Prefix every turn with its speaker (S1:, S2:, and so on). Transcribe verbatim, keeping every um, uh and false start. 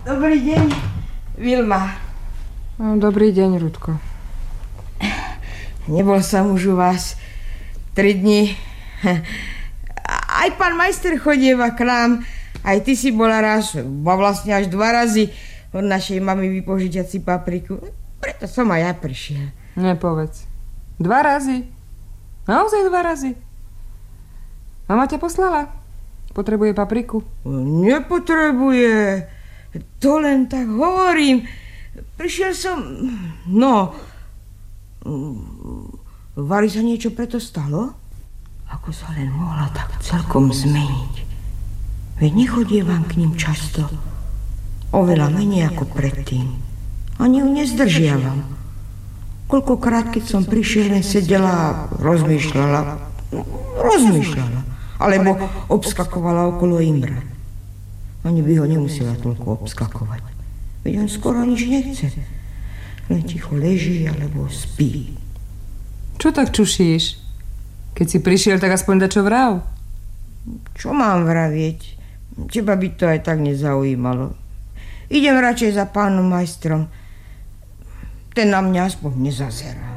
S1: Dobrý deň, Vilma.
S2: No, dobrý deň, Rudko.
S1: Nebol som už u vás tri dni. Aj pán majster chodieva k nám. Aj ty si bola raz, a vlastne až dva razy od našej mamy vypožičať si papriku. Preto som aj ja prišiel.
S2: Nepovedz. Dva razy? Naozaj dva razy? Mama ťa poslala? Potrebuje papriku?
S1: Nepotrebuje. To len tak hovorím. Prišiel som... No... Vary sa niečo preto stalo? Ako sa len mohla tak celkom zmeniť. Veď nechodievam k ním často. Oveľa menej ako predtým. Ani ju nezdržiavam. Koľkokrát, keď som prišiel, len sedela a rozmýšľala. Rozmýšľala. Alebo obskakovala okolo Imra. Ani by ho nemusela toľko obskakovať. Veď on skoro nič nechce. Len ticho leží alebo spí.
S2: Čo tak čušíš? Keď si prišiel, tak aspoň dačo vrav.
S1: Čo mám vravieť? Teba by to aj tak nezaujímalo. Idem radšej za pánom majstrom. Ten na mňa aspoň nezazerá.